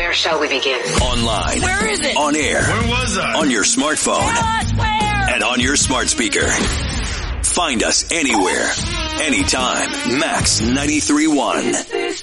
Where shall we begin? Online. Where is it? On air. Where was I? On your smartphone. Tell us where! And on your smart speaker. Find us anywhere, anytime. Max 93.1.